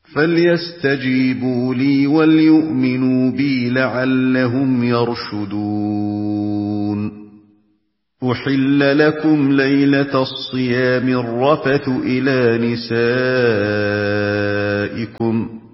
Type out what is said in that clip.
فَلْيَسْتَجِيبُوا لِي وَلْيُؤْمِنُوا بِي لَعَلَّهُمْ يَرْشُدُونَ أُحِلَّ لَكُمْ لَيْلَةَ الصِّيَامِ الرَّفَثُ إِلَىٰ نِسَائِكُمْ